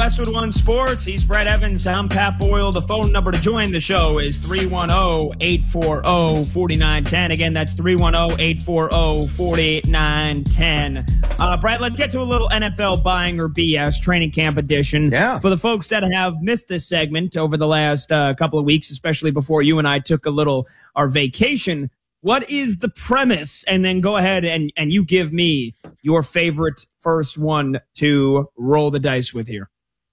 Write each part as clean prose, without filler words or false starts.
Westwood One Sports. He's Brett Evans. I'm Pat Boyle. The phone number to join the show is 310-840-4910. Again, that's 310-840-4910. Brett, let's get to a little NFL buying or BS training camp edition. Yeah. For the folks that have missed this segment over the last couple of weeks, especially before you and I took our vacation, what is the premise? And then go ahead and you give me your favorite first one to roll the dice with here.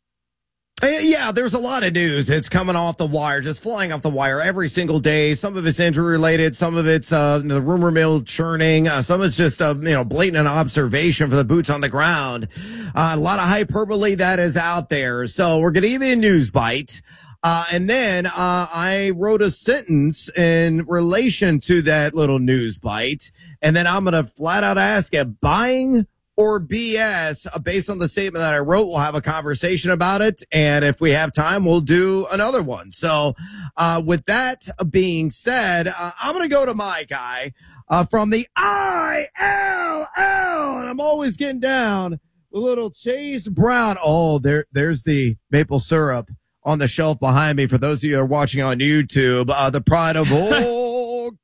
Yeah, there's a lot of news. It's coming off the wire, just flying off the wire every single day. Some of it's injury related. Some of it's the rumor mill churning. Some of it's just blatant observation for the boots on the ground. A lot of hyperbole that is out there. So we're going to give you a news bite. And then I wrote a sentence in relation to that little news bite. And then I'm going to flat out ask you, buying or BS, based on the statement that I wrote. We'll have a conversation about it. And if we have time, we'll do another one. So with that being said, I'm going to go to my guy from the ILL. And I'm always getting down a little Chase Brown. Oh, there's the maple syrup on the shelf behind me. For those of you who are watching on YouTube, the pride of old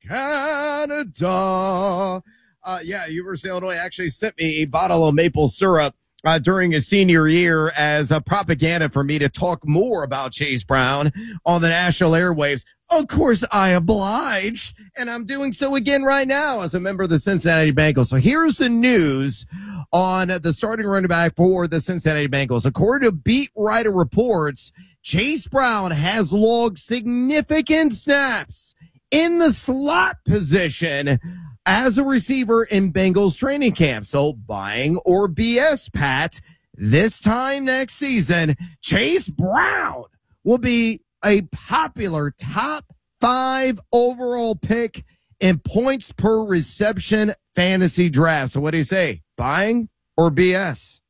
Canada. University of Illinois actually sent me a bottle of maple syrup during his senior year as a propaganda for me to talk more about Chase Brown on the national airwaves. Of course, I obliged, and I'm doing so again right now as a member of the Cincinnati Bengals. So here's the news on the starting running back for the Cincinnati Bengals. According to beat writer reports, Chase Brown has logged significant snaps in the slot position as a receiver in Bengals training camp. So buying or BS, Pat, this time next season, Chase Brown will be a popular top 5 overall pick in points per reception fantasy draft. So what do you say? Buying or BS?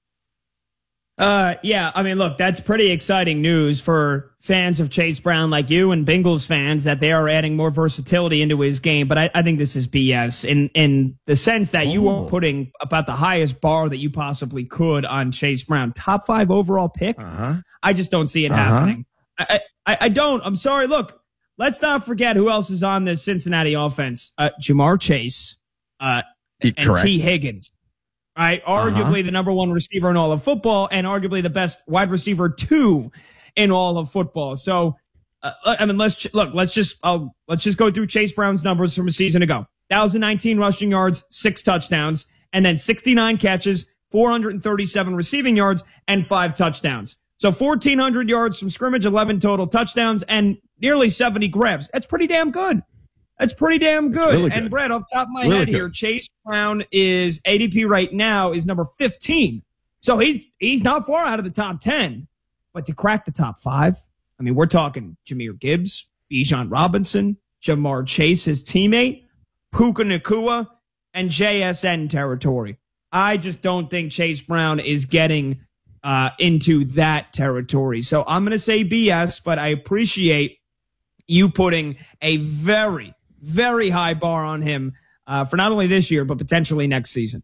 Yeah, I mean, look, that's pretty exciting news for fans of Chase Brown like you and Bengals fans that they are adding more versatility into his game. But I think this is BS in the sense that you are putting about the highest bar that you possibly could on Chase Brown. Top 5 overall pick? I just don't see it happening. I don't. I'm sorry. Look, let's not forget who else is on this Cincinnati offense. Jamar Chase and T. Higgins. Right, arguably the number 1 receiver in all of football and arguably the best wide receiver 2 in all of football. So, I mean, let's just go through Chase Brown's numbers from a season ago. 1,019 rushing yards, 6 touchdowns, and then 69 catches, 437 receiving yards, and 5 touchdowns. So 1,400 yards from scrimmage, 11 total touchdowns, and nearly 70 grabs. That's pretty damn good. That's pretty damn good. Really good. And Brett, off the top of my head here, Chase Brown is ADP right now is number 15. So he's not far out of the top 10. But to crack the top 5, I mean, we're talking Jahmyr Gibbs, Bijan Robinson, Jamar Chase, his teammate, Puka Nacua, and JSN territory. I just don't think Chase Brown is getting into that territory. So I'm going to say BS, but I appreciate you putting a very, very high bar on him for not only this year, but potentially next season.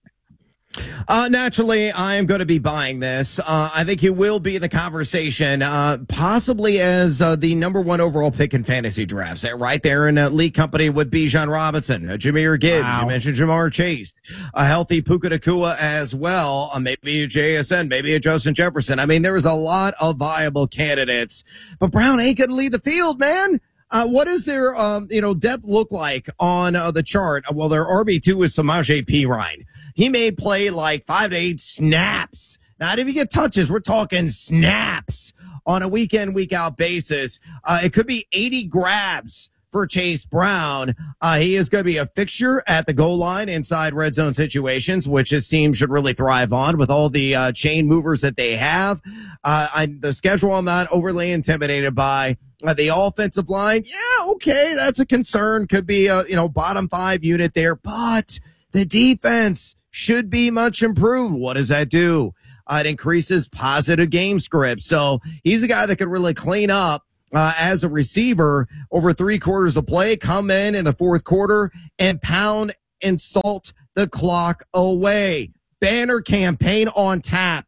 Naturally, I am going to be buying this. I think he will be in the conversation, possibly as the number 1 overall pick in fantasy drafts. Right there in league company with Bijan Robinson, Jahmyr Gibbs. Wow. You mentioned Jamar Chase, a healthy Puka Nacua as well. Maybe a JSN, maybe a Justin Jefferson. I mean, there is a lot of viable candidates, but Brown ain't going to lead the field, man. What does their, depth look like on the chart? Well, their RB2 is Samaje Perine. He may play like 5 to 8 snaps. Not even get touches. We're talking snaps on a week in, week out basis. It could be 80 grabs for Chase Brown. He is going to be a fixture at the goal line inside red zone situations, which his team should really thrive on with all the chain movers that they have. The schedule I'm not overly intimidated by. The offensive line, yeah, okay, that's a concern. Could be a bottom 5 unit there, but the defense should be much improved. What does that do? It increases positive game script. So he's a guy that could really clean up as a receiver over 3 quarters of play, come in the 4th quarter and pound and salt the clock away. Banner campaign on tap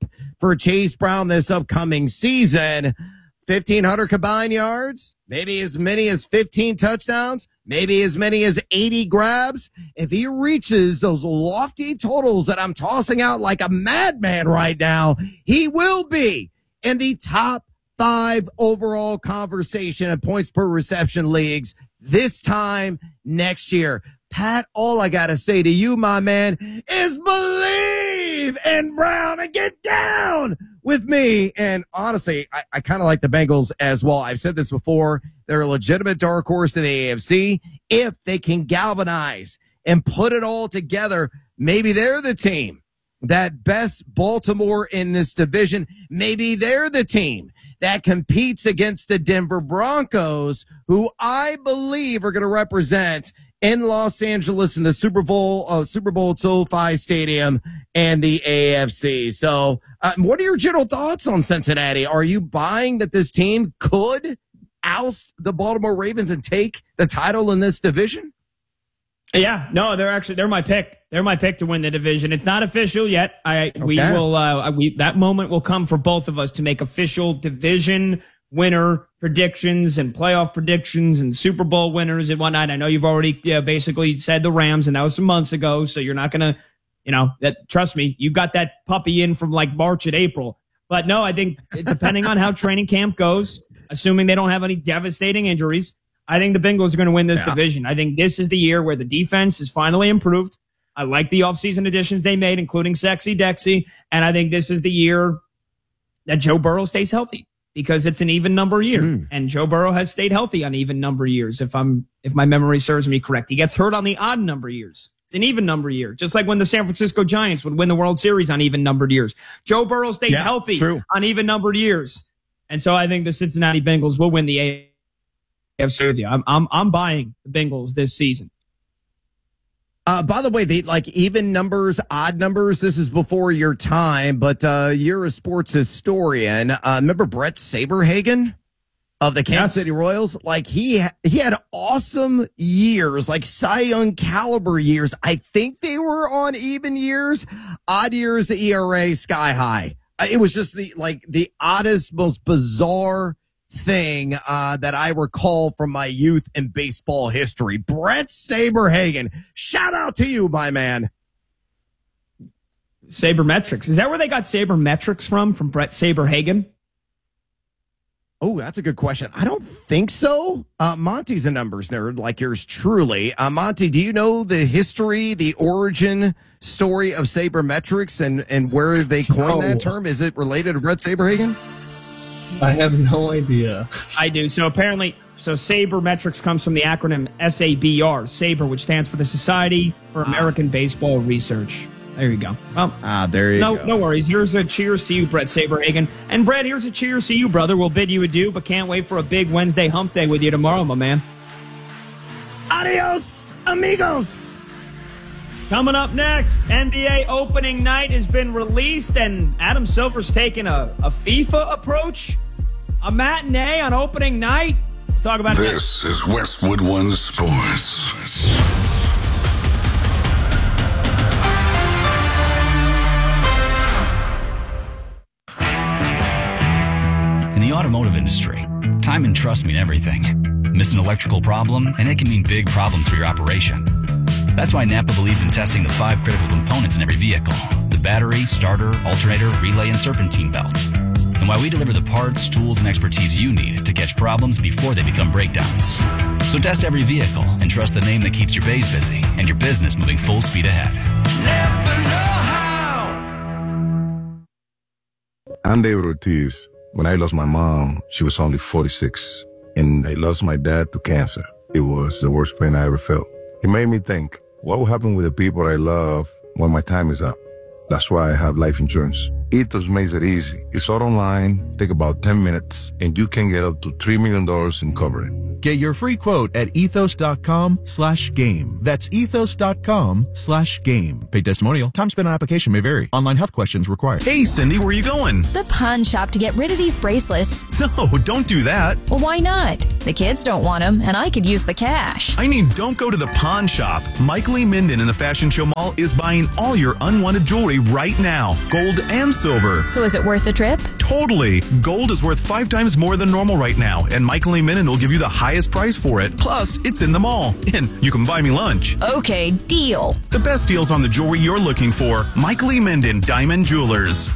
for Chase Brown this upcoming season. 1,500 combined yards, maybe as many as 15 touchdowns, maybe as many as 80 grabs. If he reaches those lofty totals that I'm tossing out like a madman right now, he will be in the top 5 overall conversation in points per reception leagues this time next year. Pat, all I got to say to you, my man, is believe in Brown and get down with me. And honestly, I kind of like the Bengals as well. I've said this before. They're a legitimate dark horse in the AFC. If they can galvanize and put it all together, maybe they're the team that best Baltimore in this division. Maybe they're the team that competes against the Denver Broncos, who I believe are going to represent in Los Angeles in the Super Bowl at SoFi Stadium and the AFC. So what are your general thoughts on Cincinnati? Are you buying that this team could oust the Baltimore Ravens and take the title in this division? Yeah, no, they're my pick. They're my pick to win the division. It's not official yet. That moment will come for both of us to make official division winner predictions and playoff predictions and Super Bowl winners and whatnot. I know you've already basically said the Rams, and that was some months ago, so you're not going to, trust me, you got that puppy in from like March and April. But no, I think depending on how training camp goes, assuming they don't have any devastating injuries, I think the Bengals are going to win this division. I think this is the year where the defense is finally improved. I like the offseason additions they made, including Sexy Dexy, and I think this is the year that Joe Burrow stays healthy, because it's an even number year, and Joe Burrow has stayed healthy on even number years. If my memory serves me correct, he gets hurt on the odd number years. It's an even number year, just like when the San Francisco Giants would win the World Series on even numbered years. Joe Burrow stays healthy on even numbered years, and so I think the Cincinnati Bengals will win the AFC. I'm buying the Bengals this season. By the way, even numbers, odd numbers, this is before your time, but you're a sports historian. Remember Brett Saberhagen of the Kansas City Royals? Like he had awesome years, like Cy Young caliber years. I think they were on even years. Odd years, the ERA sky high. It was just the oddest, most bizarre thing that I recall from my youth in baseball history. Brett Saberhagen, shout out to you, my man. Sabermetrics, is that where they got Sabermetrics from Brett Saberhagen? Oh, that's a good question. I don't think so. Monty's a numbers nerd like yours truly. Monty, do you know the history, the origin story of Sabermetrics and where they coined that term? Is it related to Brett Saberhagen? I have no idea. I do. So apparently, Sabermetrics comes from the acronym SABR, SABR, which stands for the Society for American Baseball Research. There you go. Well, there you go. No worries. Here's a cheers to you, Brett Saberhagen. And Brett, here's a cheers to you, brother. We'll bid you adieu, but can't wait for a big Wednesday hump day with you tomorrow, my man. Adios, amigos. Coming up next, NBA opening night has been released, and Adam Silver's taking a FIFA approach. A matinee on opening night. Talk about this. Is Westwood One Sports. In the automotive industry, time and trust mean everything. Miss an electrical problem, and it can mean big problems for your operation. That's why Napa believes in testing the 5 critical components in every vehicle: the battery, starter, alternator, relay, and serpentine belt. And why we deliver the parts, tools, and expertise you need to catch problems before they become breakdowns. So test every vehicle and trust the name that keeps your bays busy and your business moving full speed ahead. Napa know-how. I'm David Ortiz. When I lost my mom, she was only 46. And I lost my dad to cancer. It was the worst pain I ever felt. It made me think, what will happen with the people I love when my time is up? That's why I have life insurance. Ethos makes it easy. It's all online, take about 10 minutes, and you can get up to $3 million in coverage. Get your free quote at ethos.com/game. That's ethos.com/game. Paid testimonial. Time spent on application may vary. Online health questions required. Hey, Cindy, where are you going? The pawn shop to get rid of these bracelets. No, don't do that. Well, why not? The kids don't want them, and I could use the cash. I mean, don't go to the pawn shop. Mike Lee Minden in the Fashion Show Mall is buying all your unwanted jewelry right now. Gold and silver. So is it worth the trip? Totally. Gold is worth 5 times more than normal right now, and Mike Lee Minden will give you the highest price for it. Plus, it's in the mall, and you can buy me lunch. Okay, deal. The best deals on the jewelry you're looking for. Mike Lee Minden, Diamond Jewelers.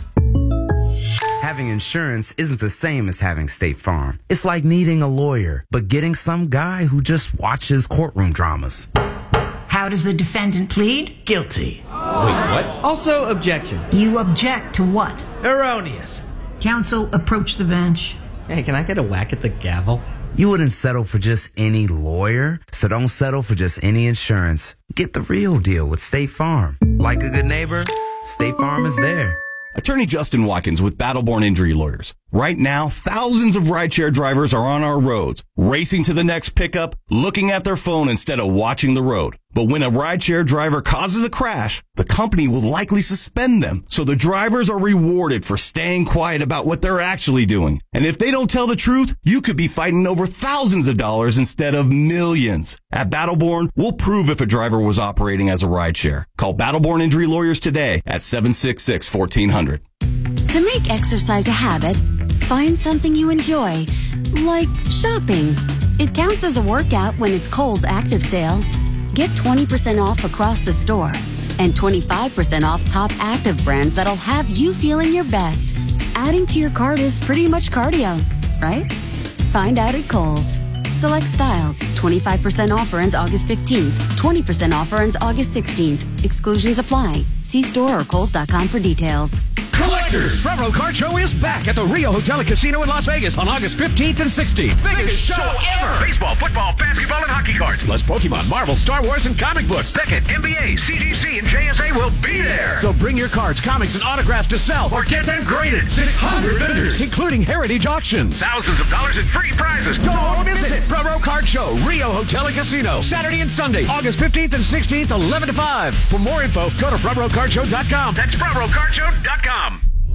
Having insurance isn't the same as having State Farm. It's like needing a lawyer, but getting some guy who just watches courtroom dramas. How does the defendant plead? Guilty. Wait, what? Also, objection. You object to what? Erroneous. Counsel, approach the bench. Hey, can I get a whack at the gavel? You wouldn't settle for just any lawyer, so don't settle for just any insurance. Get the real deal with State Farm. Like a good neighbor, State Farm is there. Attorney Justin Watkins with Battleborn Injury Lawyers. Right now, thousands of rideshare drivers are on our roads, racing to the next pickup, looking at their phone instead of watching the road. But when a rideshare driver causes a crash, the company will likely suspend them. So the drivers are rewarded for staying quiet about what they're actually doing. And if they don't tell the truth, you could be fighting over thousands of dollars instead of millions. At Battleborn, we'll prove if a driver was operating as a rideshare. Call Battleborn Injury Lawyers today at 766-1400. To make exercise a habit, find something you enjoy, like shopping. It counts as a workout when it's Kohl's Active Sale. Get 20% off across the store and 25% off top active brands that'll have you feeling your best. Adding to your cart is pretty much cardio, right? Find out at Kohl's. Select styles. 25% offer ends August 15th. 20% offer ends August 16th. Exclusions apply. See store or Kohls.com for details. Collectors, Front Row Card Show is back at the Rio Hotel and Casino in Las Vegas on August 15th and 16th. Biggest show ever! Baseball, football, basketball, and hockey cards, plus Pokemon, Marvel, Star Wars, and comic books. Beckett, NBA, CGC, and JSA will be there. So bring your cards, comics, and autographs to sell or get them graded. 600 vendors, including heritage auctions. Thousands of dollars in free prizes. Don't miss it! Front Row Card Show, Rio Hotel and Casino, Saturday and Sunday, August 15th and 16th, 11 to 5. For more info, go to frontrowcardshow.com. That's frontrowcardshow.com.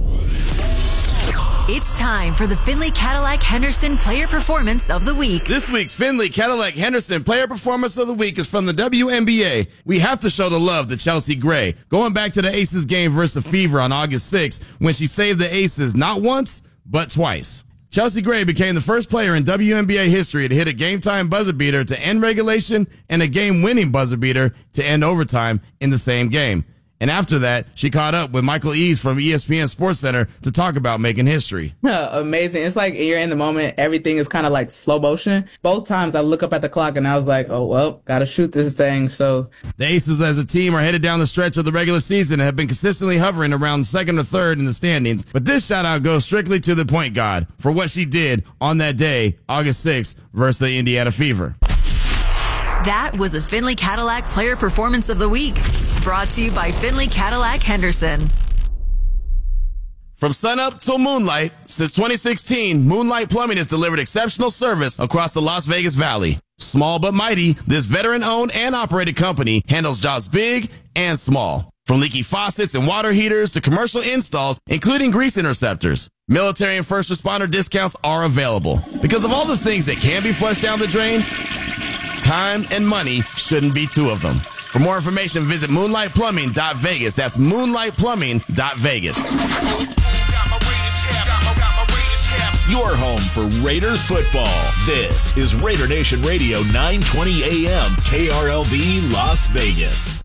It's time for the Findlay Cadillac Henderson Player Performance of the Week. This week's Findlay Cadillac Henderson Player Performance of the Week is from the WNBA. We have to show the love to Chelsea Gray, going back to the Aces game versus the Fever on August 6th when she saved the Aces not once, but twice. Chelsea Gray became the first player in WNBA history to hit a game-time buzzer beater to end regulation and a game-winning buzzer beater to end overtime in the same game. And after that, she caught up with Michael Eaves from ESPN SportsCenter to talk about making history. Amazing. It's like you're in the moment. Everything is kind of like slow motion. Both times I look up at the clock and I was like, oh, well, got to shoot this thing. So the Aces as a team are headed down the stretch of the regular season and have been consistently hovering around second or third in the standings. But this shout out goes strictly to the point guard for what she did on that day, August 6th, versus the Indiana Fever. That was the Findlay Cadillac Player Performance of the Week, brought to you by Findlay Cadillac Henderson. From sunup till moonlight, since 2016, Moonlight Plumbing has delivered exceptional service across the Las Vegas Valley. Small but mighty, this veteran-owned and operated company handles jobs big and small. From leaky faucets and water heaters to commercial installs, including grease interceptors. Military and first responder discounts are available. Because of all the things that can be flushed down the drain, time and money shouldn't be two of them. For more information, visit moonlightplumbing.vegas. That's moonlightplumbing.vegas. Your home for Raiders football. This is Raider Nation Radio 920 AM, KRLV Las Vegas.